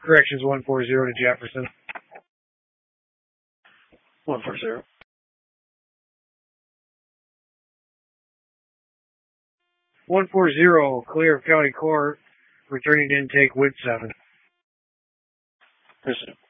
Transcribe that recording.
Corrections 140 to Jefferson. 140. 140, clear of County Court, returning to intake with 7. Pursuit.